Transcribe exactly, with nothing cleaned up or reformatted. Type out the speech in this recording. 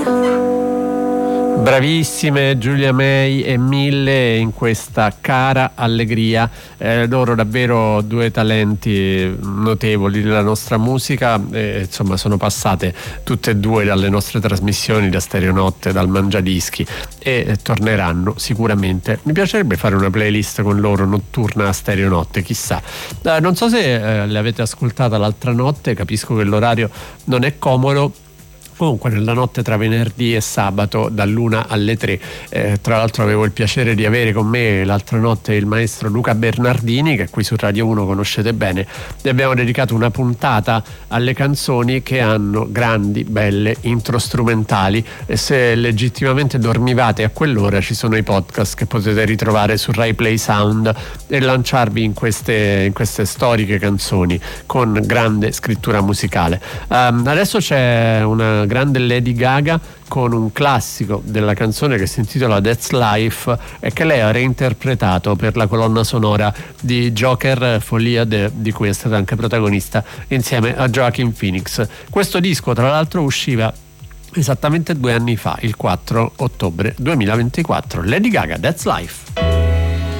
Bravissime Giulia May e Mille in questa Cara Allegria, eh, loro davvero due talenti notevoli della nostra musica, eh, insomma sono passate tutte e due dalle nostre trasmissioni da Stereonotte, dal Mangiadischi, e eh, torneranno sicuramente. Mi piacerebbe fare una playlist con loro notturna a Stereonotte, chissà. Eh, non so se eh, le avete ascoltata l'altra notte, capisco che l'orario non è comodo. Comunque nella notte tra venerdì e sabato dall'una alle tre, eh, tra l'altro avevo il piacere di avere con me l'altra notte il maestro Luca Bernardini, che qui su Radio uno conoscete bene, e abbiamo dedicato una puntata alle canzoni che hanno grandi, belle intro strumentali, e se legittimamente dormivate a quell'ora ci sono i podcast che potete ritrovare su Rai Play Sound e lanciarvi in queste, in queste storiche canzoni con grande scrittura musicale. Um, adesso c'è una grande Lady Gaga con un classico della canzone che si intitola That's Life e che lei ha reinterpretato per la colonna sonora di Joker Foliade, di cui è stata anche protagonista insieme a Joaquin Phoenix. Questo disco tra l'altro usciva esattamente due anni fa, il quattro ottobre duemilaventiquattro. Lady Gaga, That's Life.